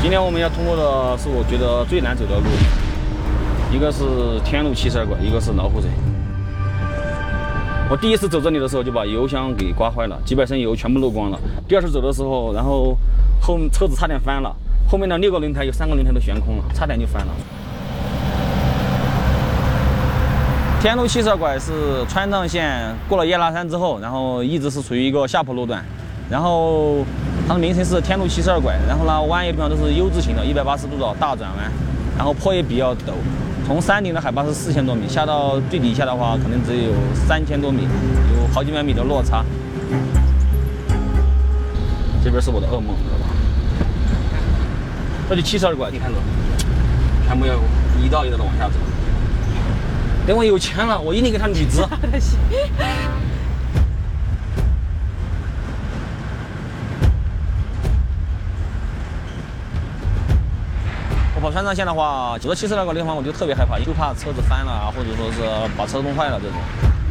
今天我们要通过的是我觉得最难走的路，一个是天路72拐，一个是老虎寨。我第一次走这里的时候就把油箱给刮坏了，几百升油全部漏光了。第二次走的时候，然后车子差点翻了，后面的6个轮胎有3个轮胎都悬空了，差点就翻了。天路72拐是川藏线过了耶拉山之后，然后一直是处于一个下坡路段，然后它的名称是天路72拐，然后呢弯一地方都是 U 字形的180度的大转弯，然后坡也比较陡，从山顶的海拔是4000多米，下到最底下的话可能只有3000多米，有好几百米的落差。这边是我的噩梦，知道吧？这就72拐，你看着，全部要一道一道的往下走。等我有钱了，我一定给他捋直。我跑川藏线的话，走到72拐的地方我就特别害怕，就怕车子翻了啊，或者说是把车弄坏了这种。